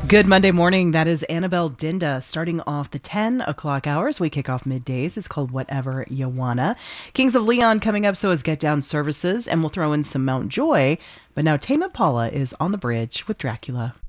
Good Monday morning. That is Annabelle Dinda starting off the 10 o'clock hours. We kick off middays. It's called Whatever You Wanna. Kings of Leon coming up, so is Get Down Services, and we'll throw in some Mount Joy. But now Tame Impala is on the bridge with Dracula.